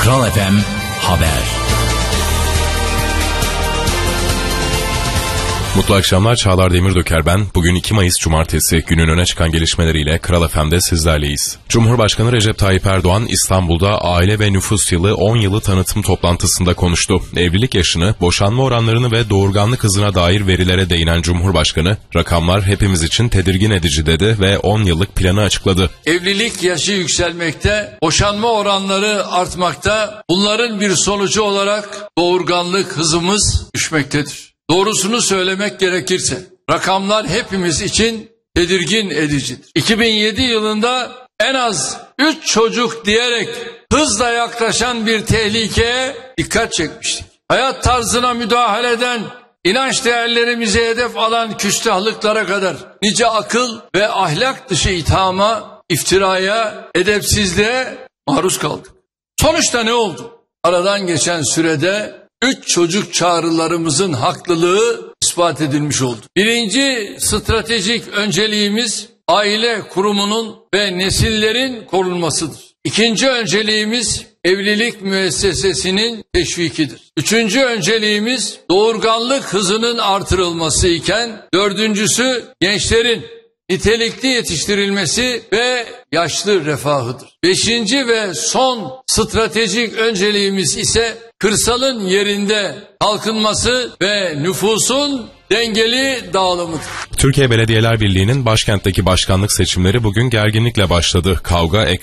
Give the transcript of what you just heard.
Kral FM Haber. Mutlu akşamlar, Çağlar Demirdöker ben. Bugün 2 Mayıs Cumartesi, günün öne çıkan gelişmeleriyle Kral FM'de sizlerleyiz. Cumhurbaşkanı Recep Tayyip Erdoğan, İstanbul'da Aile ve Nüfus Yılı 10 yılı tanıtım toplantısında konuştu. Evlilik yaşını, boşanma oranlarını ve doğurganlık hızına dair verilere değinen Cumhurbaşkanı, rakamlar hepimiz için tedirgin edici dedi ve 10 yıllık planı açıkladı. Evlilik yaşı yükselmekte, boşanma oranları artmakta, bunların bir sonucu olarak doğurganlık hızımız düşmektedir. Doğrusunu söylemek gerekirse, rakamlar hepimiz için tedirgin edicidir. 2007 yılında en az 3 çocuk diyerek hızla yaklaşan bir tehlikeye dikkat çekmiştik. Hayat tarzına müdahale eden, inanç değerlerimize hedef alan küstahlıklara kadar nice akıl ve ahlak dışı ithama, iftiraya, edepsizliğe maruz kaldık. Sonuçta ne oldu? Aradan geçen sürede 3 çocuk çağrılarımızın haklılığı ispat edilmiş oldu. Birinci stratejik önceliğimiz aile kurumunun ve nesillerin korunmasıdır. İkinci önceliğimiz evlilik müessesesinin teşvikidir. Üçüncü önceliğimiz doğurganlık hızının artırılması iken, dördüncüsü gençlerin nitelikli yetiştirilmesi ve yaşlı refahıdır. Beşinci ve son stratejik önceliğimiz ise kırsalın yerinde kalkınması ve nüfusun dengeli dağılımıdır. Türkiye Belediyeler Birliği'nin başkentteki başkanlık seçimleri bugün gerginlikle başladı. Kavga